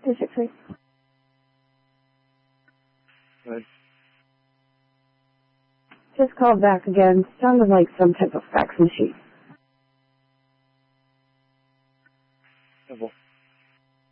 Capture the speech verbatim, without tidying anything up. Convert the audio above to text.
District three. Right. Just called back again. Sounded like some type of fax machine. Yeah, well,